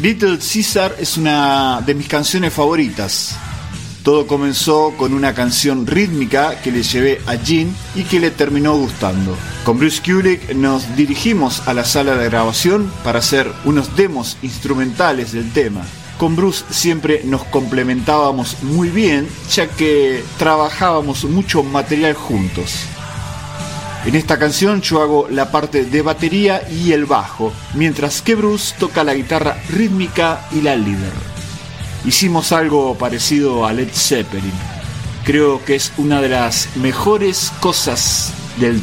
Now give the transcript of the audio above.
Little Caesar es una de mis canciones favoritas. Todo comenzó con una canción rítmica que le llevé a Gene y que le terminó gustando. Con Bruce Kulick nos dirigimos a la sala de grabación para hacer unos demos instrumentales del tema. Con Bruce siempre nos complementábamos muy bien, ya que trabajábamos mucho material juntos. En esta canción yo hago la parte de batería y el bajo, mientras que Bruce toca la guitarra rítmica y la líder. Hicimos algo parecido a Led Zeppelin. Creo que es una de las mejores cosas del día.